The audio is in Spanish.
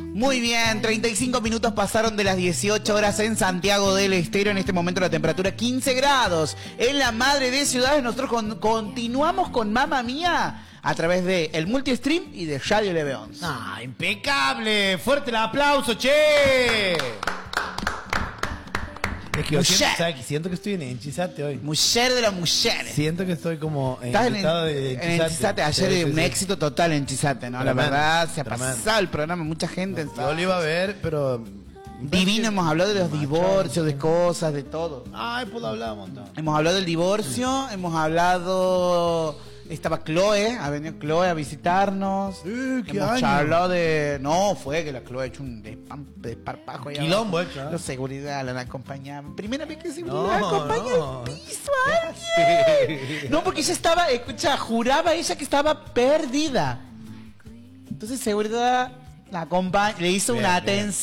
Muy bien, 35 minutos pasaron de las 18 horas en Santiago del Estero. En este momento la temperatura 15 grados. En la madre de ciudades nosotros continuamos con Mamma Mía a través de el multistream y de Radio Leveón. ¡Ah, impecable! ¡Fuerte el aplauso, che! Es que siento que estoy en Enchisate hoy. Mujer de las mujeres. Siento que estoy como en Estás estado de en Enchisate. Ayer sí, un éxito total en Enchisate, ¿no? Tremendo, la verdad, se ha tremendo. pasado el programa, mucha gente. Yo lo iba a ver, pero... Divino, hemos hablado de los divorcios, de cosas, de todo. Ay, puedo hablar un montón. Hemos hablado del divorcio, hemos hablado... Estaba Chloe, ha venido Chloe a visitarnos. ¿Qué Hemos año? charlado de... No, fue que la Chloe ha hecho un desparpajo. allá Quilombo abajo. hecho, ¿eh? La seguridad la acompañaba. Primera vez que seguridad No, acompaña no. el piso a alguien. No, porque ella estaba, escucha, juraba ella que estaba perdida. Entonces seguridad la acompaña, le hizo Bien, una bien. atención.